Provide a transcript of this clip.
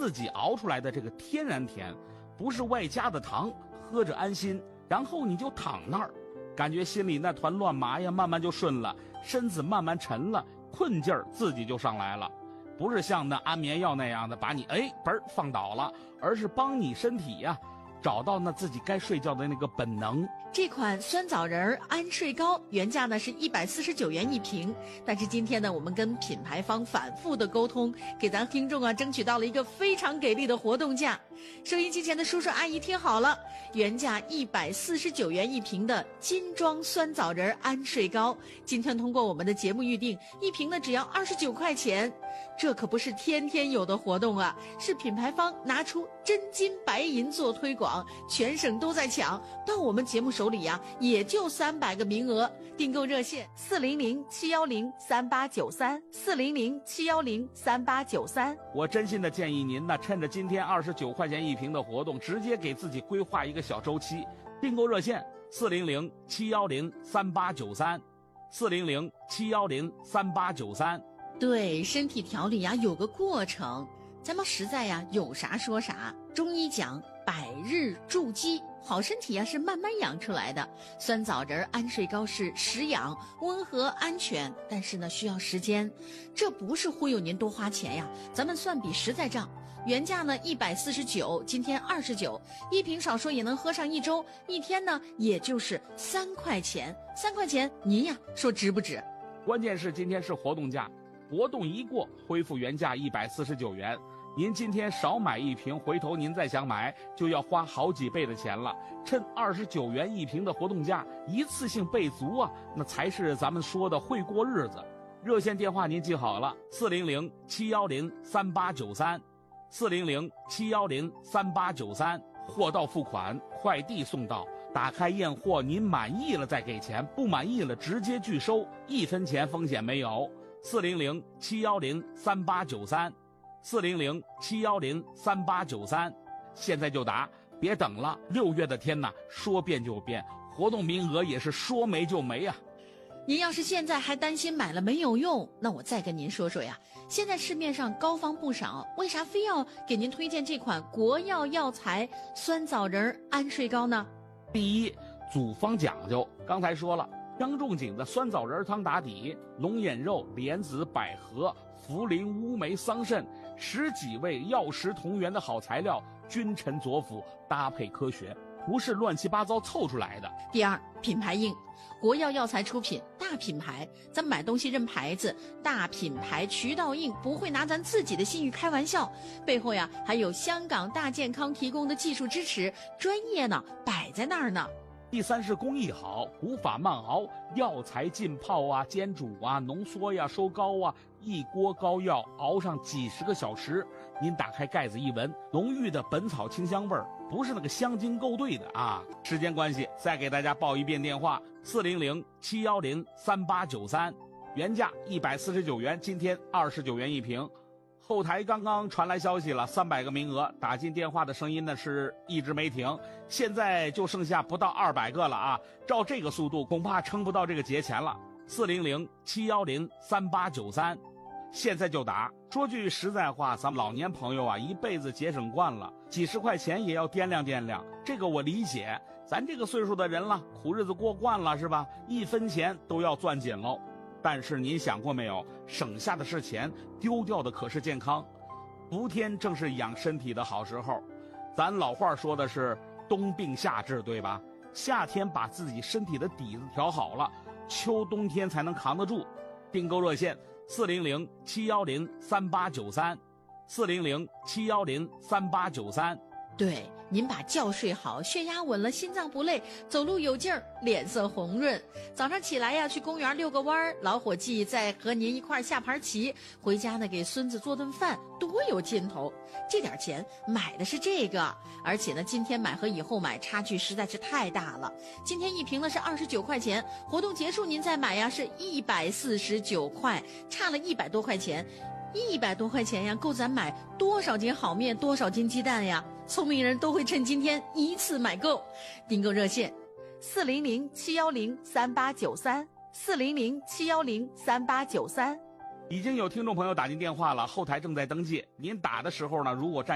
自己熬出来的这个天然甜，不是外加的糖，喝着安心，然后你就躺那儿，感觉心里那团乱麻呀慢慢就顺了，身子慢慢沉了，困劲儿自己就上来了。不是像那安眠药那样的把你放倒了，而是帮你身体呀找到那自己该睡觉的那个本能。 这款酸枣仁安睡膏原价呢是149元一瓶，但是今天呢我们跟品牌方反复的沟通，给咱听众争取到了一个非常给力的活动价。收音机前的叔叔阿姨听好了，原价149元一瓶的金装酸枣仁安睡膏，今天通过我们的节目预定，一瓶呢只要29块钱。这可不是天天有的活动啊，是品牌方拿出真金白银做推广，全省都在抢，到我们节目手里呀也就300个名额。订购热线400-710-3893，400-710-3893。 我真心的建议您呢，趁着今天29块钱一瓶的活动，直接给自己规划一个小周期。订购热线400-710-3893， 400-710-3893。 对，身体调理呀有个过程，咱们实在呀有啥说啥。中医讲百日筑基，好身体呀是慢慢养出来的。酸枣仁安睡膏是实养、温和、安全，但是呢需要时间。这不是忽悠您多花钱呀，咱们算笔实在账。原价呢149，今天29，一瓶少说也能喝上一周，一天呢也就是3块钱。3块钱您呀说值不值？ 关键是今天是活动价，活动一过恢复原价149元，您今天少买一瓶，回头您再想买就要花好几倍的钱了。趁29元一瓶的活动价，一次性备足啊，那才是咱们说的会过日子。热线电话您记好了，400-710-3893， 400-710-3893。货到付款，快递送到，打开验货，您满意了再给钱，不满意了直接拒收，1分钱风险没有。400-710-3893， 400-710-3893。现在就打，别等了，6月的天哪，说变就变，活动名额也是说没就没啊。 您要是现在还担心买了没有用，那我再跟您说说呀，现在市面上膏方不少，为啥非要给您推荐这款国药药材酸枣仁安睡膏呢？ 第一，组方讲究，刚才说了，张仲景的酸枣仁汤打底，龙眼肉、莲子、百合、茯苓、乌梅、桑葚10几味药食同源的好材料，君臣佐辅，搭配科学，不是乱七八糟凑出来的。 第二，品牌硬，国药药材出品，大品牌，咱买东西认牌子，大品牌渠道硬，不会拿咱自己的信誉开玩笑，背后呀还有香港大健康提供的技术支持，专业呢摆在那儿呢。 第三是工艺好，古法慢熬，药材浸泡啊、煎煮啊、浓缩呀、收膏啊，一锅膏药熬上几十个小时，您打开盖子一闻，浓郁的本草清香味儿，不是那个香精勾兑的啊。时间关系，再给大家报一遍电话：400-710-3893，原价149元，今天29元一瓶。后台刚刚传来消息了，300个名额，打进电话的声音呢是一直没停，现在就剩下不到200个了啊！照这个速度，恐怕撑不到这个节前了。400-710-3893，现在就打。说句实在话，咱们老年朋友啊，一辈子节省惯了，几十块钱也要掂量掂量，这个我理解。咱这个岁数的人了，苦日子过惯了是吧？1分钱都要攥紧喽。但是您想过没有，省下的是钱，丢掉的可是健康。伏天正是养身体的好时候，咱老话说的是冬病夏治，对吧？夏天把自己身体的底子调好了，秋冬天才能扛得住。订购热线400-710-3893， 400-710-3893。 对，您把觉睡好，血压稳了，心脏不累，走路有劲儿，脸色红润。早上起来呀，去公园遛个弯儿，老伙计再和您一块下盘棋，回家呢给孙子做顿饭，多有劲头。这点钱买的是这个，而且呢，今天买和以后买差距实在是太大了。今天一瓶呢是29块钱，活动结束您再买呀是149块，差了100多块钱。100多块钱呀，够咱买多少斤好面，多少斤鸡蛋呀？聪明人都会趁今天一次买够。订购热线400-710-3893， 400-710-3893。 已经有听众朋友打进电话了，后台正在登记。您打的时候呢，如果